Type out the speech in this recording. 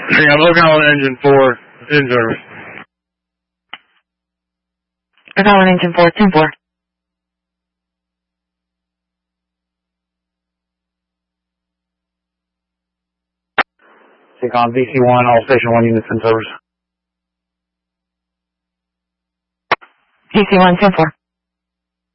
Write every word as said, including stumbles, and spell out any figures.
Yeah, I'm looking on engine four, in service. Recalling engine four, ten four. Take on V C one, all station one units in service. V C one, ten four.